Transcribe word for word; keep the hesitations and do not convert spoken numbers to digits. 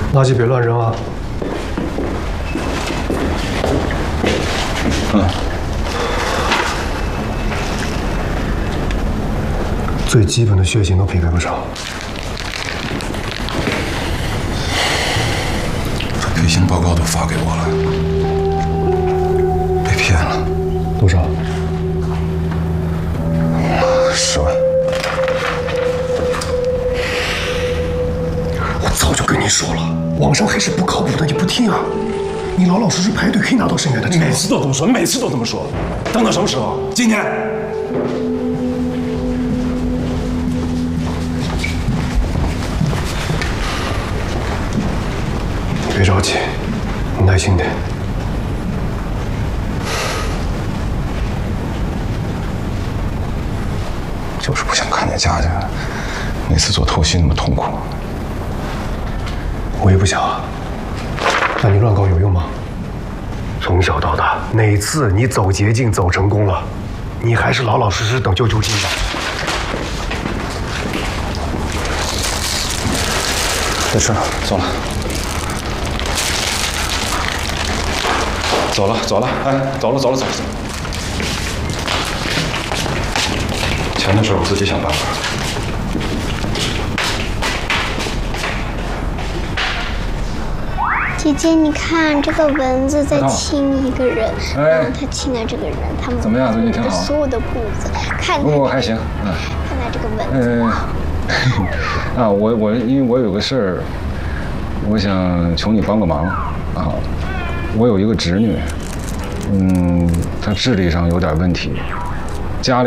垃圾别乱扔啊！ 嗯。 最基本的血型都匹配不上。 这配型报告都发给我了，被骗了。 多少？ 十万。 早就跟你说了，网上黑是不靠谱的，你不听啊！你老老实实排队可以拿到生源的证。 每次都这么说，你每次都这么说，等到什么时候？今天？ 你别着急，你耐心点。 就是不想看见佳佳每次做透析那么痛苦。 我也不想啊。那你乱搞有用吗？从小到大，哪次你走捷径走成功了？你还是老老实实等救救济吧。 没事，走了，走了，走了，哎，走了，走了，走了，走了。钱的事我自己想办法。 姐姐，你看这个蚊子在亲一个人，然后它亲的这个人，他们怎么样？最近挺好。 所有的步子，看哦，还行，嗯。 看它这个蚊子。 嗯。啊，我我因为我有个事儿，我想求你帮个忙啊。我有一个侄女，嗯，她智力上有点问题，